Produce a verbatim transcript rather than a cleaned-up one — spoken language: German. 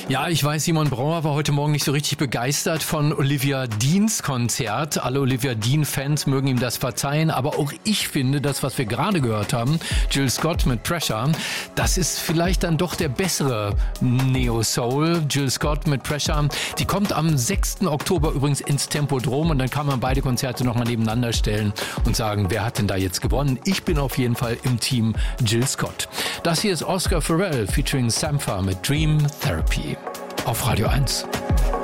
Ja, ich weiß, Simon Brauer war heute Morgen nicht so richtig begeistert von Olivia Deans Konzert. Alle Olivia Dean-Fans mögen ihm das verzeihen, aber auch ich finde, das, was wir gerade gehört haben, Jill Scott mit Pressure, das ist vielleicht dann doch der bessere Neo-Soul. Jill Scott mit Pressure, die kommt am sechsten Oktober übrigens ins Tempodrom und dann kann man beide Konzerte nochmal nebeneinander stellen und sagen, wer hat denn da jetzt gewonnen? Ich bin auf jeden Fall im Team Jill Scott. Das hier ist Oscar Farrell featuring Sampha mit Dream Therapy auf Radio eins.